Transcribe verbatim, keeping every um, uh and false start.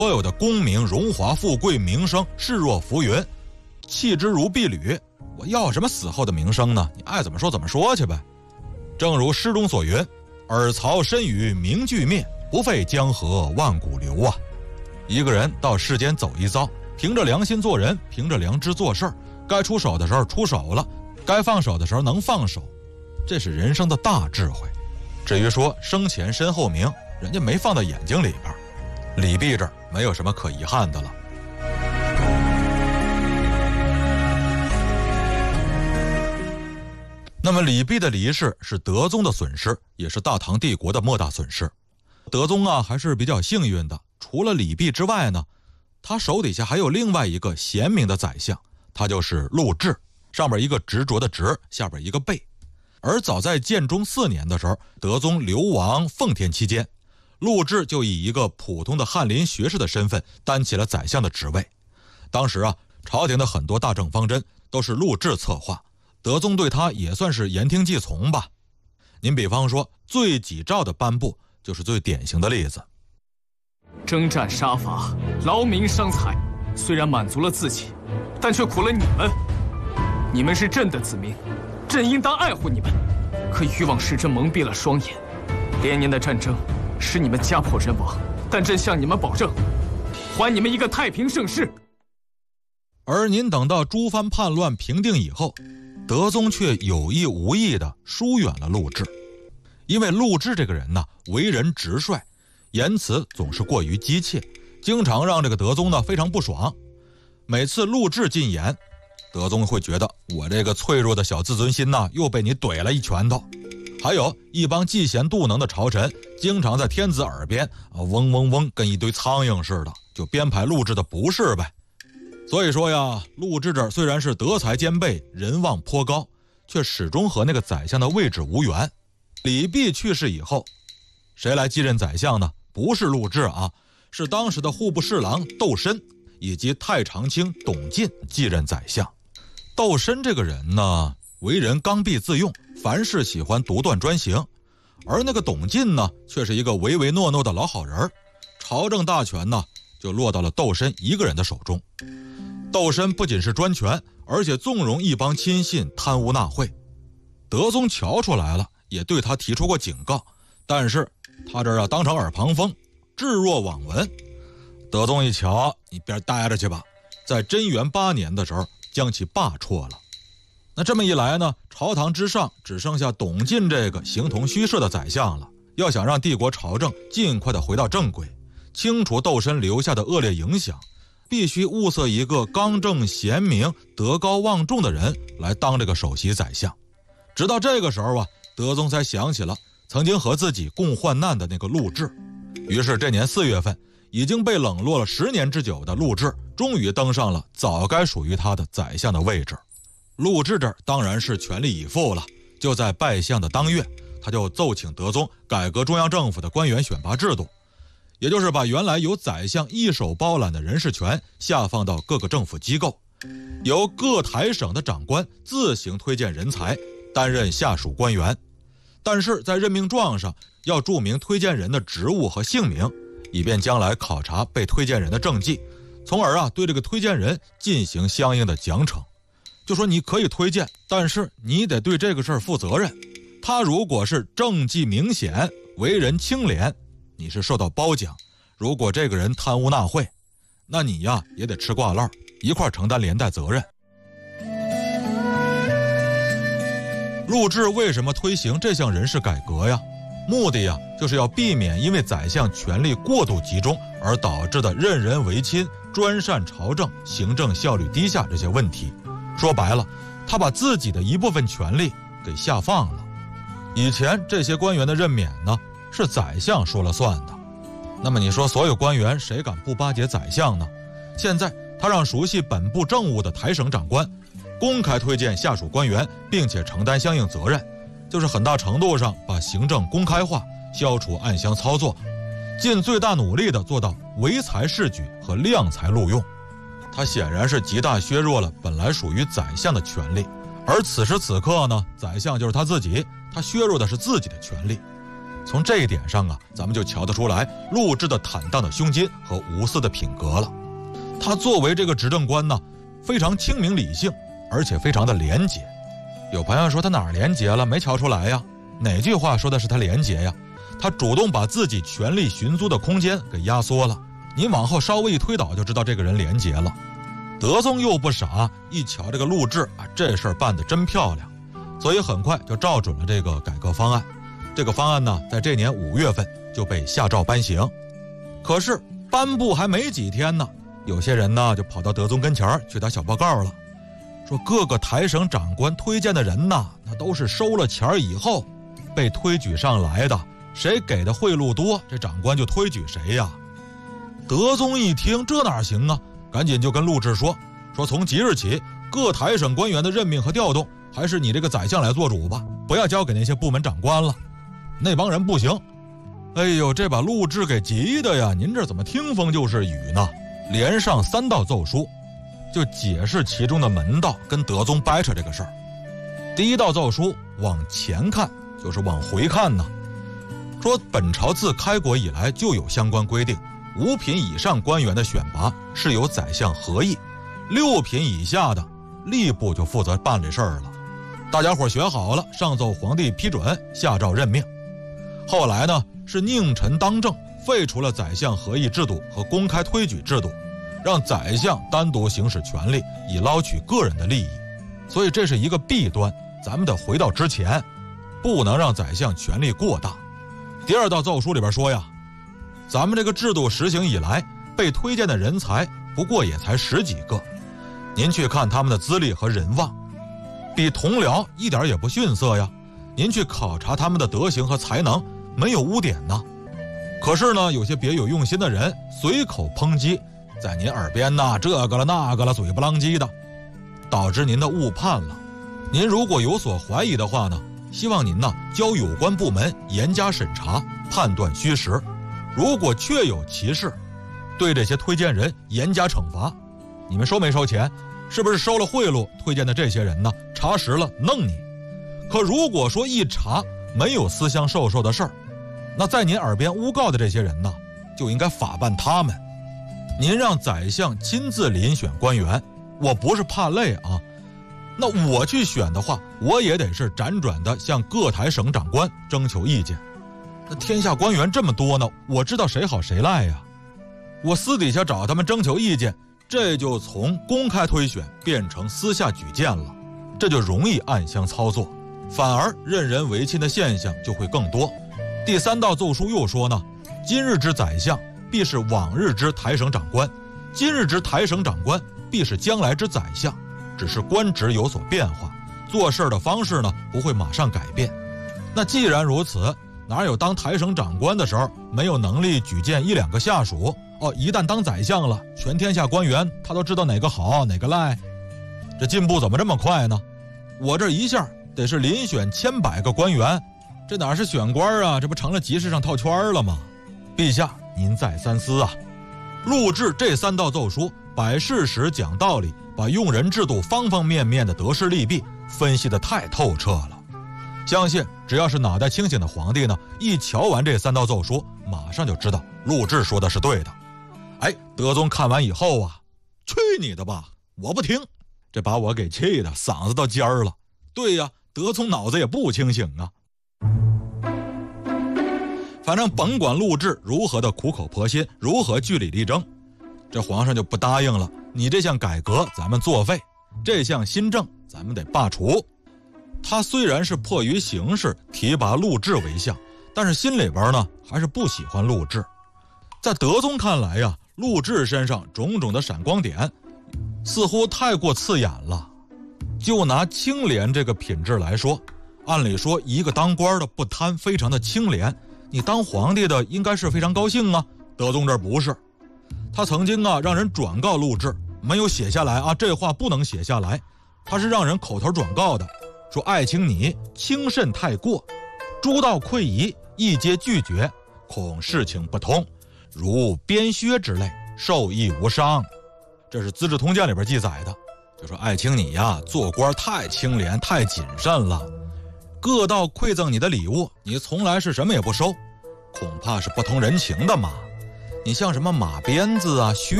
所有的功名、荣华富贵、名声视若浮云，弃之如敝履。我要什么死后的名声呢？你爱怎么说怎么说去呗。正如诗中所云，尔曹身与名俱灭，不废江河万古流啊。一个人到世间走一遭，凭着良心做人，凭着良知做事儿，该出手的时候出手了，该放手的时候能放手，这是人生的大智慧。至于说生前身后名，人家没放到眼睛里边，李泌这儿没有什么可遗憾的了。那么李泌的离世是德宗的损失，也是大唐帝国的莫大损失。德宗啊还是比较幸运的，除了李泌之外呢，他手底下还有另外一个贤明的宰相，他就是陆贽，上边一个执着的执，下边一个备。而早在建中四年的时候，德宗流亡奉天期间，陆贽就以一个普通的翰林学士的身份担起了宰相的职位。当时啊，朝廷的很多大政方针都是陆贽策划，德宗对他也算是言听计从吧。您比方说罪己诏的颁布就是最典型的例子。 征战杀伐，劳民伤财，虽然满足了自己，但却苦了你们。你们是朕的子民，朕应当爱护你们，可渔网时针蒙蔽了双眼。连年的战争使你们家破人亡，但朕向你们保证，还你们一个太平盛世。 而您等到诸藩叛乱平定以后，德宗却有意无意地疏远了陆贽。因为陆贽这个人呢，为人直率，言辞总是过于激切，经常让这个德宗呢非常不爽。每次陆贽进言，德宗会觉得我这个脆弱的小自尊心呢又被你怼了一拳头。还有一帮嫉贤妒能的朝臣，经常在天子耳边啊嗡嗡嗡，跟一堆苍蝇似的，就编排陆贽的不是呗。所以说呀，陆贽这虽然是德才兼备，人望颇高，却始终和那个宰相的位置无缘。李泌去世以后，谁来继任宰相呢？不是陆贽啊，是当时的户部侍郎窦申以及太常卿董进继任宰相。窦申这个人呢，为人刚愎自用，凡事喜欢独断专行，而那个董进呢，却是一个唯唯诺诺的老好人，朝政大权呢就落到了窦申一个人的手中。窦申不仅是专权，而且纵容一帮亲信贪污纳贿。德宗瞧出来了，也对他提出过警告，但是他这儿啊当成耳旁风，置若罔闻。德宗一瞧，你边待着去吧，在贞元八年的时候将其罢黜了。那这么一来呢，朝堂之上只剩下董进这个形同虚设的宰相了。要想让帝国朝政尽快的回到正轨，清除窦申留下的恶劣影响，必须物色一个刚正贤明、德高望重的人来当这个首席宰相。直到这个时候啊，德宗才想起了曾经和自己共患难的那个陆贽。于是这年四月份，已经被冷落了十年之久的陆贽终于登上了早该属于他的宰相的位置。陆贽这当然是全力以赴了，就在拜相的当月，他就奏请德宗改革中央政府的官员选拔制度，也就是把原来由宰相一手包揽的人事权下放到各个政府机构，由各台省的长官自行推荐人才担任下属官员。但是在任命状上要注明推荐人的职务和姓名，以便将来考察被推荐人的政绩，从而啊对这个推荐人进行相应的奖惩。就说你可以推荐，但是你得对这个事儿负责任。他如果是政绩明显，为人清廉，你是受到褒奖；如果这个人贪污纳贿，那你呀也得吃挂烂，一块承担连带责任。陆贽为什么推行这项人事改革呀？目的呀就是要避免因为宰相权力过度集中而导致的任人唯亲、专擅朝政、行政效率低下这些问题。说白了，他把自己的一部分权力给下放了。以前这些官员的任免呢，是宰相说了算的。那么你说所有官员谁敢不巴结宰相呢？现在他让熟悉本部政务的台省长官公开推荐下属官员，并且承担相应责任，就是很大程度上把行政公开化，消除暗箱操作，尽最大努力地做到唯才是举和量才录用。他显然是极大削弱了本来属于宰相的权力，而此时此刻呢，宰相就是他自己，他削弱的是自己的权力。 从这一点上啊，咱们就瞧得出来陆贽的坦荡的胸襟和无私的品格了。他作为这个执政官呢，非常清明理性，而且非常的廉洁。有朋友说他哪儿廉洁了？没瞧出来呀？哪句话说的是他廉洁呀？他主动把自己权力寻租的空间给压缩了。您往后稍微一推导就知道这个人廉洁了。德宗又不傻，一瞧这个陆贽啊，这事儿办得真漂亮，所以很快就照准了这个改革方案。这个方案呢，在这年五月份就被下诏颁行。可是颁布还没几天呢，有些人呢就跑到德宗跟前去打小报告了，说各个台省长官推荐的人呢，那都是收了钱以后被推举上来的，谁给的贿赂多，这长官就推举谁呀。德宗一听，这哪行啊，赶紧就跟陆贽说，说从即日起，各台省官员的任命和调动，还是你这个宰相来做主吧，不要交给那些部门长官了。那帮人不行。哎呦，这把陆贽给急的呀，您这怎么听风就是雨呢？连上三道奏书，就解释其中的门道，跟德宗掰扯这个事儿。第一道奏书往前看，就是往回看呢，说本朝自开国以来就有相关规定，五品以上官员的选拔是由宰相合议，六品以下的吏部就负责办这事儿了。大家伙学好了，上奏皇帝批准，下诏任命。后来呢，是宁臣当政，废除了宰相合议制度和公开推举制度，让宰相单独行使权力，以捞取个人的利益。所以这是一个弊端，咱们得回到之前，不能让宰相权力过大。第二道奏书里边说呀，咱们这个制度实行以来，被推荐的人才不过也才十几个，您去看他们的资历和人望，比同僚一点也不逊色呀。您去考察他们的德行和才能，没有污点呢。可是呢，有些别有用心的人随口抨击，在您耳边呐，这个了那个了，嘴不啷叽的，导致您的误判了。您如果有所怀疑的话呢，希望您呢交有关部门严加审查，判断虚实。如果确有其事，对这些推荐人严加惩罚。你们收没收钱？是不是收了贿赂推荐的这些人呢？查实了弄你。可如果说一查没有私相授受的事儿，那在您耳边诬告的这些人呢，就应该法办他们。您让宰相亲自遴选官员，我不是怕累啊，那我去选的话，我也得是辗转的向各台省长官征求意见。那天下官员这么多呢，我知道谁好谁赖呀。我私底下找他们征求意见，这就从公开推选变成私下举荐了，这就容易暗箱操作，反而任人唯亲的现象就会更多。第三道奏书又说呢，今日之宰相必是往日之台省长官，今日之台省长官必是将来之宰相，只是官职有所变化，做事的方式呢不会马上改变。那既然如此，哪有当台省长官的时候没有能力举荐一两个下属？哦，一旦当宰相了，全天下官员他都知道哪个好哪个赖。这进步怎么这么快呢？我这一下得是遴选千百个官员，这哪是选官啊，这不成了集市上套圈了吗？陛下您再三思啊。陆贽这三道奏书摆事实讲道理，把用人制度方方面面的得失利弊分析得太透彻了。相信只要是脑袋清醒的皇帝呢，一瞧完这三道奏书，马上就知道陆贽说的是对的。哎，德宗看完以后啊，去你的吧，我不听，这把我给气的嗓子到尖儿了。对呀，德宗脑子也不清醒啊。反正甭管陆贽如何的苦口婆心，如何据理力争，这皇上就不答应了。你这项改革咱们作废，这项新政咱们得罢除。他虽然是迫于形势提拔陆贽为相，但是心里边呢还是不喜欢陆贽。在德宗看来呀，陆贽身上种种的闪光点似乎太过刺眼了。就拿清廉这个品质来说，按理说一个当官的不贪，非常的清廉，你当皇帝的应该是非常高兴啊。德宗这不是，他曾经啊让人转告陆贽，没有写下来啊，这话不能写下来，他是让人口头转告的，说爱卿你轻慎太过，诸道溃疑亦皆拒绝，恐事情不通，如鞭削之类，受益无伤。这是资治通鉴里边记载的，就说爱卿你呀做官太清廉太谨慎了， 各道馈赠你的礼物，你从来是什么也不收，恐怕是不通人情的嘛。你像什么马鞭子啊、靴